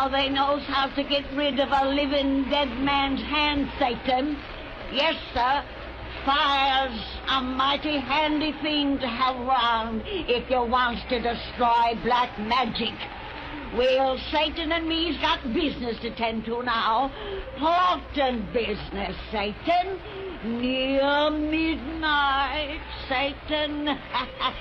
how they knows how to get rid of a living dead man's hand, Satan. Yes, sir. Fire's a mighty handy thing to have around if you wants to destroy black magic. Well, Satan and me's got business to tend to now. Important business, Satan. Near midnight, Satan.